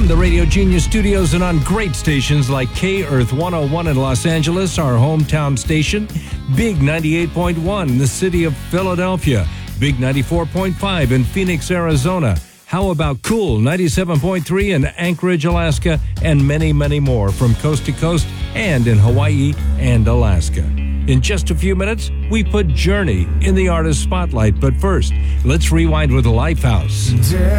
the Radio Genius studios and on great stations like K-Earth 101 in Los Angeles, our hometown station, Big 98.1 in the city of Philadelphia, Big 94.5 in Phoenix, Arizona. How about Cool 97.3 in Anchorage, Alaska, and many, many more from coast to coast and in Hawaii and Alaska. In just a few minutes, we put Journey in the artist spotlight. But first, let's rewind with Lifehouse.